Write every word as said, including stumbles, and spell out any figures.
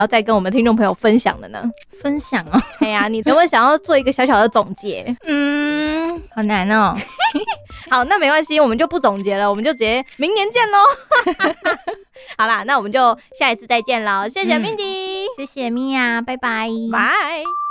要再跟我们听众朋友分享的呢？ 分享哦， 哎呀，你有没有想要做一个小小的总结？ 嗯，好难哦。 好，那没关系，我们就不总结了，我们就直接明年见咯。好啦，那我们就下一次再见咯，谢谢 Mindy，、 嗯、谢谢米娅，拜拜， 拜。